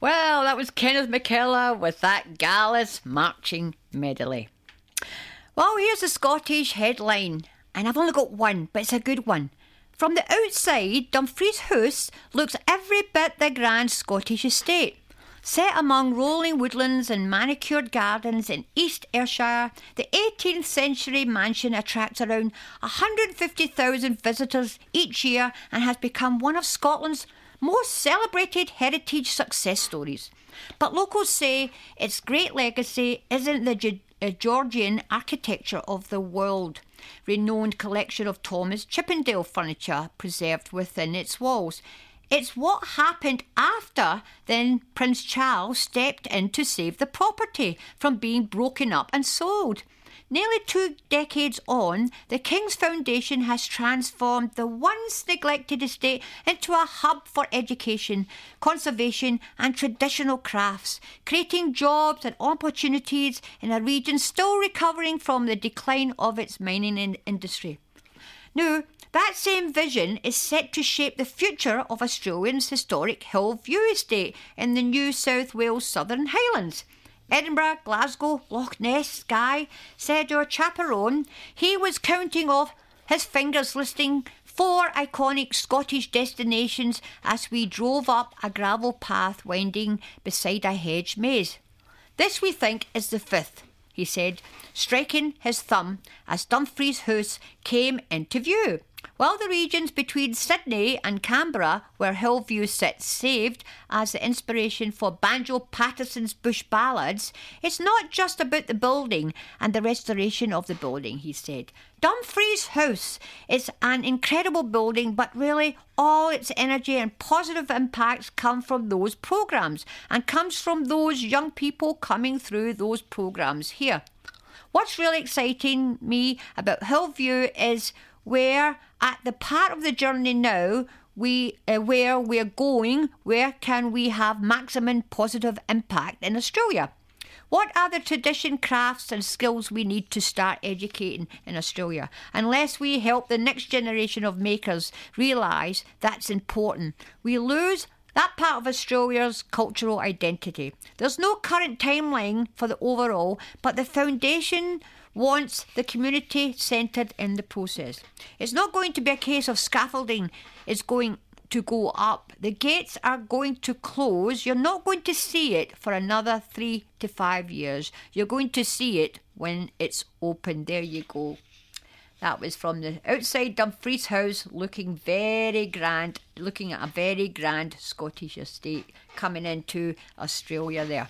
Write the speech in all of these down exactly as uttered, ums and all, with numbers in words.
Well, that was Kenneth McKellar with that Gallus Marching Medley. Well, here's a Scottish headline, and I've only got one, but it's a good one. From the outside, Dumfries House looks every bit the grand Scottish estate. Set among rolling woodlands and manicured gardens in East Ayrshire, the eighteenth century mansion attracts around one hundred fifty thousand visitors each year and has become one of Scotland's most celebrated heritage success stories. But locals say its great legacy isn't the Ge- uh, Georgian architecture of the world renowned collection of Thomas Chippendale furniture preserved within its walls. It's what happened after then Prince Charles stepped in to save the property from being broken up and sold. Nearly two decades on, the King's Foundation has transformed the once neglected estate into a hub for education, conservation and traditional crafts, creating jobs and opportunities in a region still recovering from the decline of its mining in- industry. Now, that same vision is set to shape the future of Australia's historic Hillview estate in the New South Wales Southern Highlands. Edinburgh, Glasgow, Loch Ness, Skye, said our chaperone he was counting off his fingers listing four iconic Scottish destinations as we drove up a gravel path winding beside a hedge maze. This, we think, is the fifth, he said, striking his thumb as Dumfries House came into view. While the regions between Sydney and Canberra, where Hillview sits, saved as the inspiration for Banjo Patterson's Bush Ballads, it's not just about the building and the restoration of the building, he said. Dumfries House is an incredible building, but really all its energy and positive impacts come from those programmes and comes from those young people coming through those programmes here. What's really exciting me about Hillview is where at the part of the journey now, we uh, where we're going, where can we have maximum positive impact in Australia? What are the tradition, crafts and skills we need to start educating in Australia? Unless we help the next generation of makers realise that's important, we lose that part of Australia's cultural identity. There's no current timeline for the overall, but the foundation wants the community centred in the process. It's not going to be a case of scaffolding. It's going to go up. The gates are going to close. You're not going to see it for another three to five years. You're going to see it when it's open. There you go. That was from the outside Dumfries House, looking very grand, looking at a very grand Scottish estate coming into Australia there.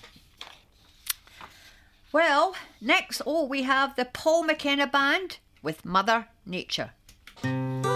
Well, next, oh, we have the Paul McKenna Band with Mother Nature.